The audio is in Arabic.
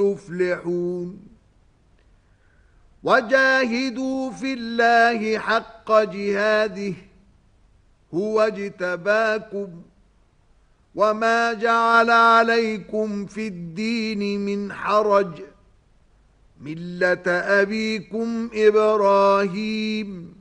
يفلحون وجاهدوا في الله حق جهاده هو اجتباكم وما جعل عليكم في الدين من حرج ملة أبيكم إبراهيم